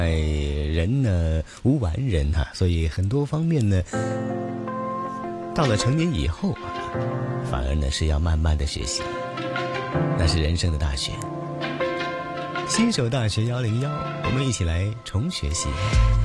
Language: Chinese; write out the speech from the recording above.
人呢无完人哈，所以很多方面呢，到了成年以后啊，反而呢是要慢慢的学习，那是人生的大学。新手大学101，我们一起来重学习。